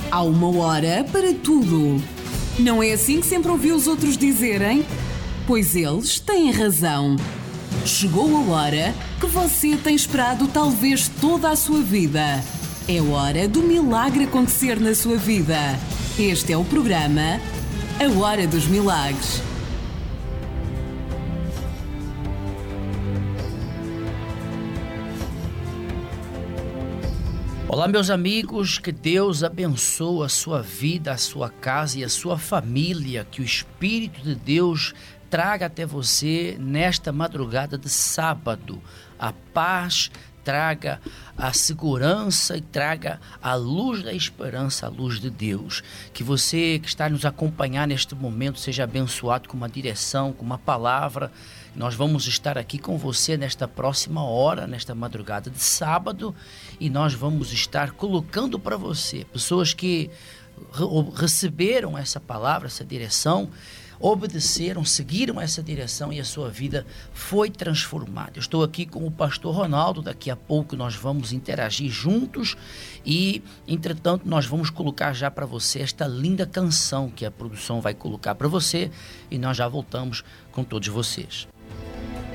Há uma hora para tudo. Não é assim que sempre ouvi os outros dizerem? Pois eles têm razão. Chegou a hora que você tem esperado talvez toda a sua vida. É hora do milagre acontecer na sua vida. Este é o programa A Hora dos Milagres. Olá, meus amigos, que Deus abençoe a sua vida, a sua casa e a sua família, que o Espírito de Deus traga até você nesta madrugada de sábado a paz, traga a segurança e traga a luz da esperança, a luz de Deus. Que você que está nos acompanhando neste momento seja abençoado com uma direção, com uma palavra. Nós vamos estar aqui com você nesta próxima hora, nesta madrugada de sábado, e nós vamos estar colocando para você, pessoas que receberam essa palavra, essa direção, obedeceram, seguiram essa direção e a sua vida foi transformada. Eu estou aqui com o pastor Ronaldo, daqui a pouco nós vamos interagir juntos e, entretanto, nós vamos colocar já para você esta linda canção que a produção vai colocar para você e nós já voltamos com todos vocês.